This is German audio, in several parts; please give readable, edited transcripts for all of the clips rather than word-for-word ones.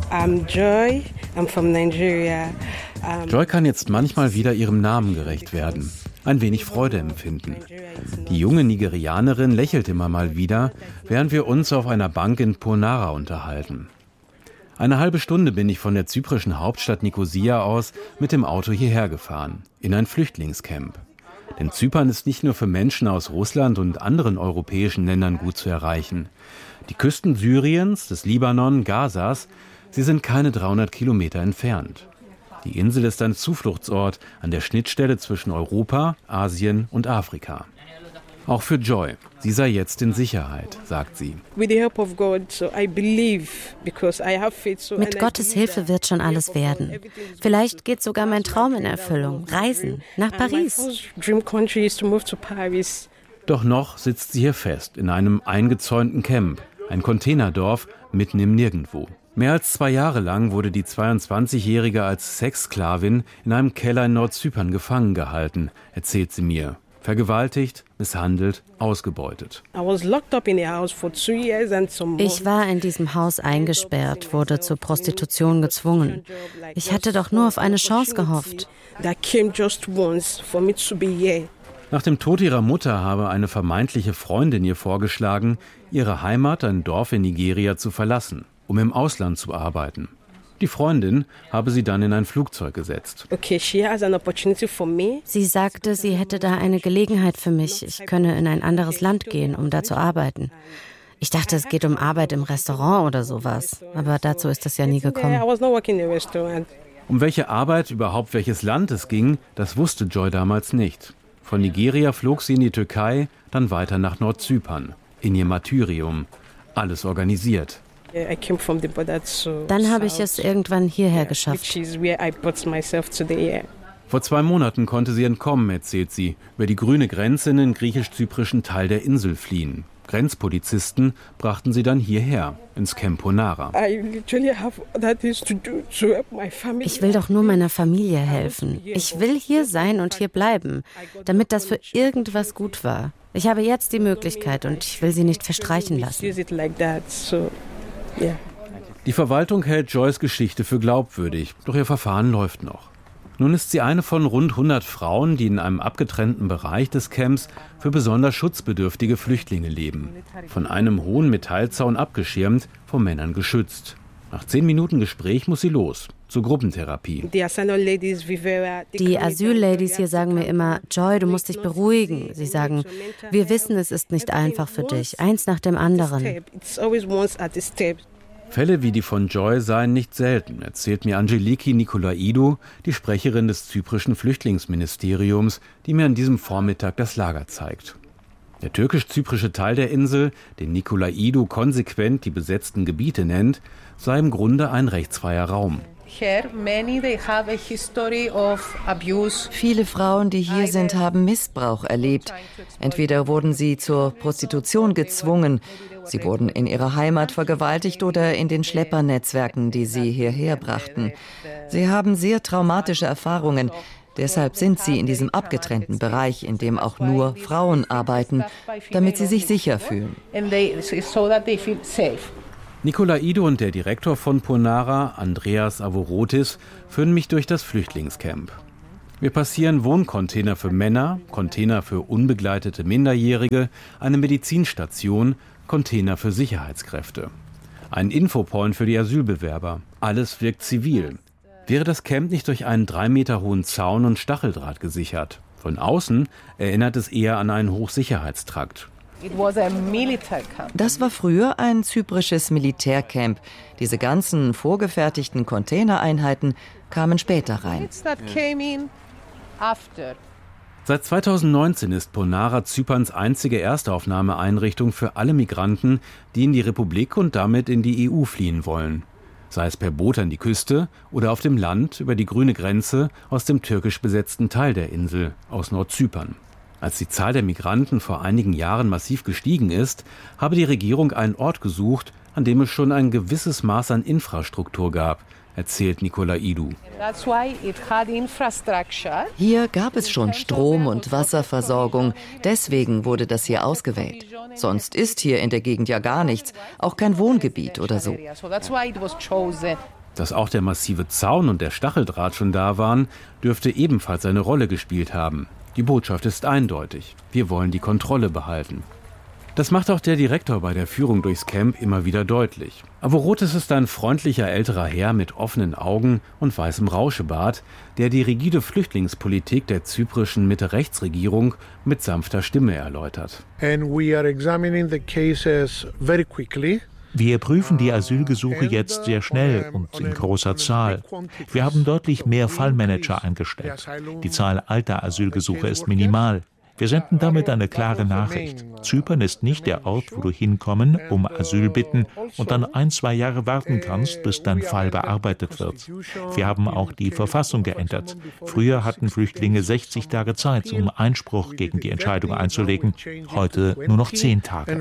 I'm Joy, I'm from Nigeria. Joy kann jetzt manchmal wieder ihrem Namen gerecht werden, ein wenig Freude empfinden. Die junge Nigerianerin lächelt immer mal wieder, während wir uns auf einer Bank in Ponara unterhalten. Eine halbe Stunde bin ich von der zyprischen Hauptstadt Nikosia aus mit dem Auto hierher gefahren, in ein Flüchtlingscamp. Denn Zypern ist nicht nur für Menschen aus Russland und anderen europäischen Ländern gut zu erreichen. Die Küsten Syriens, des Libanon, Gazas, sie sind keine 300 Kilometer entfernt. Die Insel ist ein Zufluchtsort an der Schnittstelle zwischen Europa, Asien und Afrika. Auch für Joy. Sie sei jetzt in Sicherheit, sagt sie. Mit Gottes Hilfe wird schon alles werden. Vielleicht geht sogar mein Traum in Erfüllung. Reisen nach Paris. Doch noch sitzt sie hier fest in einem eingezäunten Camp, ein Containerdorf mitten im Nirgendwo. Mehr als 2 Jahre lang wurde die 22-Jährige als Sexsklavin in einem Keller in Nordzypern gefangen gehalten, erzählt sie mir. Vergewaltigt, misshandelt, ausgebeutet. Ich war in diesem Haus eingesperrt, wurde zur Prostitution gezwungen. Ich hatte doch nur auf eine Chance gehofft. Nach dem Tod ihrer Mutter habe eine vermeintliche Freundin ihr vorgeschlagen, ihre Heimat, ein Dorf in Nigeria, zu verlassen, um im Ausland zu arbeiten. Die Freundin habe sie dann in ein Flugzeug gesetzt. Sie sagte, sie hätte da eine Gelegenheit für mich. Ich könne in ein anderes Land gehen, um da zu arbeiten. Ich dachte, es geht um Arbeit im Restaurant oder sowas. Aber dazu ist das ja nie gekommen. Um welche Arbeit, überhaupt welches Land es ging, das wusste Joy damals nicht. Von Nigeria flog sie in die Türkei, dann weiter nach Nordzypern, in ihr Martyrium. Alles organisiert. Dann habe ich es irgendwann hierher geschafft. Vor 2 Monaten konnte sie entkommen, erzählt sie, über die grüne Grenze in den griechisch-zyprischen Teil der Insel fliehen. Grenzpolizisten brachten sie dann hierher, ins Camp Ponara. Ich will doch nur meiner Familie helfen. Ich will hier sein und hier bleiben, damit das für irgendwas gut war. Ich habe jetzt die Möglichkeit und ich will sie nicht verstreichen lassen. Die Verwaltung hält Joys Geschichte für glaubwürdig, doch ihr Verfahren läuft noch. Nun ist sie eine von rund 100 Frauen, die in einem abgetrennten Bereich des Camps für besonders schutzbedürftige Flüchtlinge leben. Von einem hohen Metallzaun abgeschirmt, vor Männern geschützt. Nach 10 Minuten Gespräch muss sie los, zur Gruppentherapie. Die Asylladies hier sagen mir immer, Joy, du musst dich beruhigen. Sie sagen, wir wissen, es ist nicht einfach für dich, eins nach dem anderen. Fälle wie die von Joy seien nicht selten, erzählt mir Angeliki Nikolaidou, die Sprecherin des zyprischen Flüchtlingsministeriums, die mir an diesem Vormittag das Lager zeigt. Der türkisch-zyprische Teil der Insel, den Nikolaidou konsequent die besetzten Gebiete nennt, sei im Grunde ein rechtsfreier Raum. Viele Frauen, die hier sind, haben Missbrauch erlebt. Entweder wurden sie zur Prostitution gezwungen, sie wurden in ihrer Heimat vergewaltigt oder in den Schleppernetzwerken, die sie hierher brachten. Sie haben sehr traumatische Erfahrungen. Deshalb sind sie in diesem abgetrennten Bereich, in dem auch nur Frauen arbeiten, damit sie sich sicher fühlen. Nikolaidou und der Direktor von Ponara, Andreas Avorotis, führen mich durch das Flüchtlingscamp. Wir passieren Wohncontainer für Männer, Container für unbegleitete Minderjährige, eine Medizinstation, Container für Sicherheitskräfte. Ein Infopoint für die Asylbewerber. Alles wirkt zivil. Wäre das Camp nicht durch einen 3 Meter hohen Zaun und Stacheldraht gesichert? Von außen erinnert es eher an einen Hochsicherheitstrakt. Das war früher ein zyprisches Militärcamp. Diese ganzen vorgefertigten Containereinheiten kamen später rein. Seit 2019 ist Ponara Zyperns einzige Erstaufnahmeeinrichtung für alle Migranten, die in die Republik und damit in die EU fliehen wollen. Sei es per Boot an die Küste oder auf dem Land über die grüne Grenze aus dem türkisch besetzten Teil der Insel, aus Nordzypern. Als die Zahl der Migranten vor einigen Jahren massiv gestiegen ist, habe die Regierung einen Ort gesucht, an dem es schon ein gewisses Maß an Infrastruktur gab, erzählt Nikolaidou. Hier gab es schon Strom- und Wasserversorgung, deswegen wurde das hier ausgewählt. Sonst ist hier in der Gegend ja gar nichts, auch kein Wohngebiet oder so. Dass auch der massive Zaun und der Stacheldraht schon da waren, dürfte ebenfalls eine Rolle gespielt haben. Die Botschaft ist eindeutig. Wir wollen die Kontrolle behalten. Das macht auch der Direktor bei der Führung durchs Camp immer wieder deutlich. Avorotis ist ein freundlicher älterer Herr mit offenen Augen und weißem Rauschebart, der die rigide Flüchtlingspolitik der zyprischen Mitte-Rechts-Regierung mit sanfter Stimme erläutert. Wir prüfen die Asylgesuche jetzt sehr schnell und in großer Zahl. Wir haben deutlich mehr Fallmanager eingestellt. Die Zahl alter Asylgesuche ist minimal. Wir senden damit eine klare Nachricht. Zypern ist nicht der Ort, wo du hinkommen, um Asyl bitten und dann 1-2 Jahre warten kannst, bis dein Fall bearbeitet wird. Wir haben auch die Verfassung geändert. Früher hatten Flüchtlinge 60 Tage Zeit, um Einspruch gegen die Entscheidung einzulegen. Heute nur noch 10 Tage.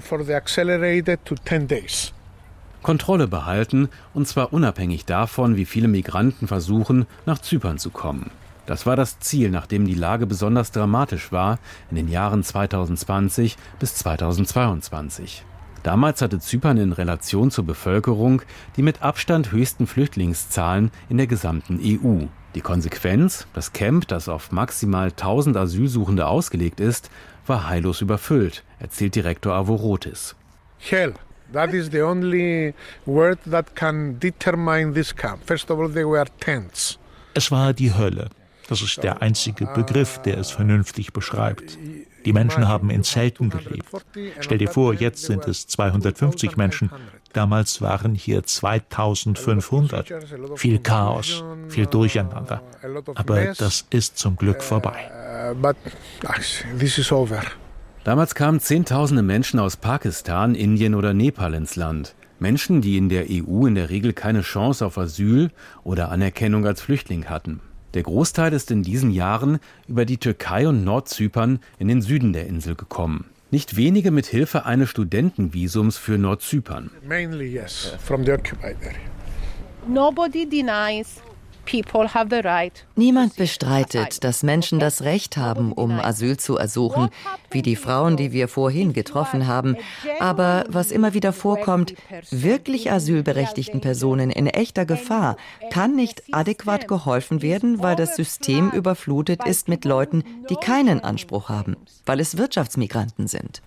Kontrolle behalten, und zwar unabhängig davon, wie viele Migranten versuchen, nach Zypern zu kommen. Das war das Ziel, nachdem die Lage besonders dramatisch war in den Jahren 2020 bis 2022. Damals hatte Zypern in Relation zur Bevölkerung die mit Abstand höchsten Flüchtlingszahlen in der gesamten EU. Die Konsequenz, das Camp, das auf maximal 1000 Asylsuchende ausgelegt ist, war heillos überfüllt, erzählt Direktor Avorotis. Hell. That is the only word that can determine this camp. First of all, they were tents. Es war die Hölle. Das ist der einzige Begriff, der es vernünftig beschreibt. Die Menschen haben in Zelten gelebt. Stell dir vor, jetzt sind es 250 Menschen. Damals waren hier 2500. Viel Chaos, viel Durcheinander. Aber das ist zum Glück vorbei. But this is over. Damals kamen Zehntausende Menschen aus Pakistan, Indien oder Nepal ins Land. Menschen, die in der EU in der Regel keine Chance auf Asyl oder Anerkennung als Flüchtling hatten. Der Großteil ist in diesen Jahren über die Türkei und Nordzypern in den Süden der Insel gekommen. Nicht wenige mit Hilfe eines Studentenvisums für Nordzypern. Mainly yes, from the occupied area. Nobody denies. Niemand bestreitet, dass Menschen das Recht haben, um Asyl zu ersuchen, wie die Frauen, die wir vorhin getroffen haben. Aber was immer wieder vorkommt, wirklich asylberechtigten Personen in echter Gefahr kann nicht adäquat geholfen werden, weil das System überflutet ist mit Leuten, die keinen Anspruch haben, weil es Wirtschaftsmigranten sind.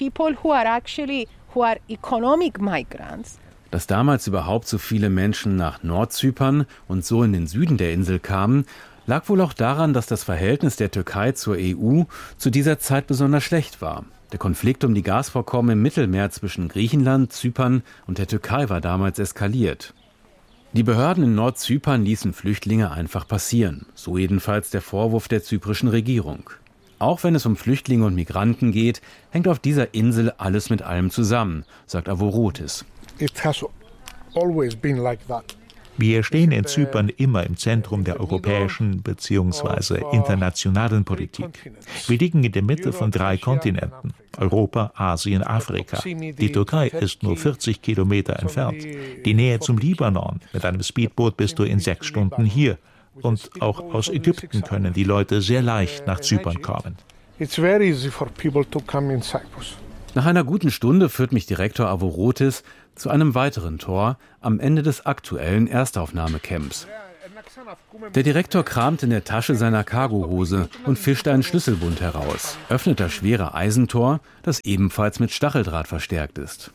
Dass damals überhaupt so viele Menschen nach Nordzypern und so in den Süden der Insel kamen, lag wohl auch daran, dass das Verhältnis der Türkei zur EU zu dieser Zeit besonders schlecht war. Der Konflikt um die Gasvorkommen im Mittelmeer zwischen Griechenland, Zypern und der Türkei war damals eskaliert. Die Behörden in Nordzypern ließen Flüchtlinge einfach passieren, so jedenfalls der Vorwurf der zyprischen Regierung. Auch wenn es um Flüchtlinge und Migranten geht, hängt auf dieser Insel alles mit allem zusammen, sagt Avorotis. It has always been like that. Wir stehen in Zypern immer im Zentrum der europäischen bzw. internationalen Politik. Wir liegen in der Mitte von 3 Kontinenten, Europa, Asien, Afrika. Die Türkei ist nur 40 Kilometer entfernt. Die Nähe zum Libanon, mit einem Speedboot bist du in 6 Stunden hier. Und auch aus Ägypten können die Leute sehr leicht nach Zypern kommen. It's very easy for people to come in Cyprus. Nach einer guten Stunde führt mich Direktor Avorotis zu einem weiteren Tor am Ende des aktuellen Erstaufnahmecamps. Der Direktor kramt in der Tasche seiner Cargohose und fischt einen Schlüsselbund heraus, öffnet das schwere Eisentor, das ebenfalls mit Stacheldraht verstärkt ist.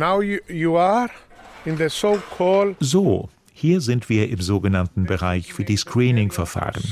So, hier sind wir im sogenannten Bereich für die Screening-Verfahren.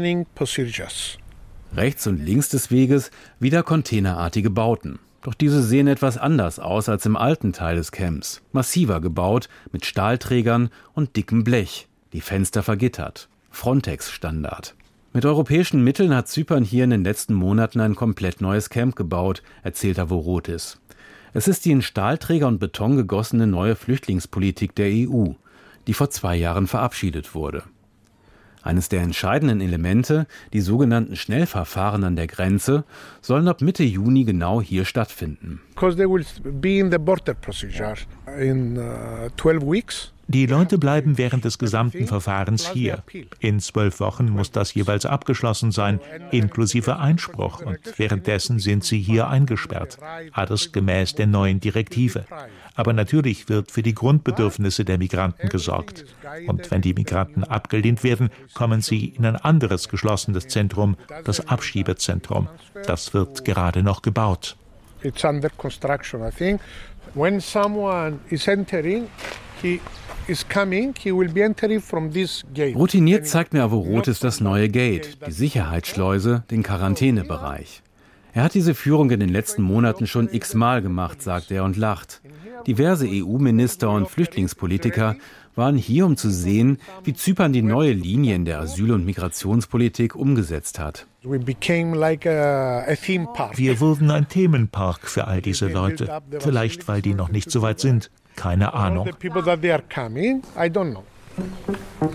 Rechts und links des Weges wieder containerartige Bauten. Doch diese sehen etwas anders aus als im alten Teil des Camps. Massiver gebaut, mit Stahlträgern und dickem Blech. Die Fenster vergittert. Frontex-Standard. Mit europäischen Mitteln hat Zypern hier in den letzten Monaten ein komplett neues Camp gebaut, erzählt Avorotis. Es ist die in Stahlträger und Beton gegossene neue Flüchtlingspolitik der EU, die vor 2 Jahren verabschiedet wurde. Eines der entscheidenden Elemente, die sogenannten Schnellverfahren an der Grenze, sollen ab Mitte Juni genau hier stattfinden. Die Leute bleiben während des gesamten Verfahrens hier. In 12 Wochen muss das jeweils abgeschlossen sein, inklusive Einspruch. Und währenddessen sind sie hier eingesperrt. Alles gemäß der neuen Direktive. Aber natürlich wird für die Grundbedürfnisse der Migranten gesorgt. Und wenn die Migranten abgelehnt werden, kommen sie in ein anderes geschlossenes Zentrum, das Abschiebezentrum. Das wird gerade noch gebaut. It's under construction, I think. When someone is entering, he is coming, he will be entering from this gate. Routiniert zeigt mir Avorotis das neue Gate, die Sicherheitsschleuse, den Quarantänebereich. Er hat diese Führung in den letzten Monaten schon x-mal gemacht, sagt er und lacht. Diverse EU-Minister und Flüchtlingspolitiker waren hier, um zu sehen, wie Zypern die neue Linie in der Asyl- und Migrationspolitik umgesetzt hat. Wir wurden ein Themenpark für all diese Leute. Vielleicht, weil die noch nicht so weit sind. Keine Ahnung.